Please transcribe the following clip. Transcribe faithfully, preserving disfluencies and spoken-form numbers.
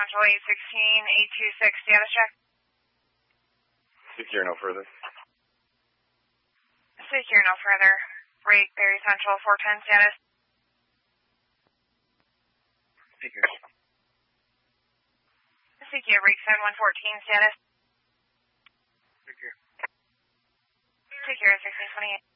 Central eight sixteen, eight two six, status check. Secure no further. Secure no further. Break Berry Central four ten, status. Secure. Secure break seven one fourteen, status. Secure. Secure sixteen twenty-eight.